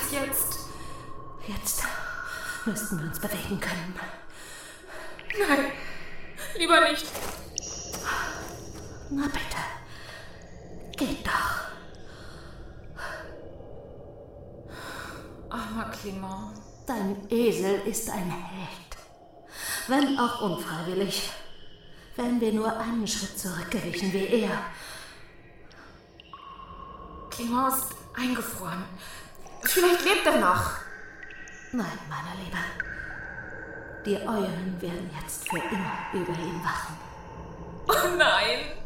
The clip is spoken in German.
Was jetzt? Jetzt müssten wir uns bewegen können. Nein, lieber nicht. Na bitte, geht doch. Armer Clement. Dein Esel ist ein Held. Wenn auch unfreiwillig. Wären wir nur einen Schritt zurückgewichen wie er. Clement ist eingefroren. Vielleicht lebt er noch. Nein, meine Liebe. Die Eulen werden jetzt für immer über ihn wachen. Oh nein!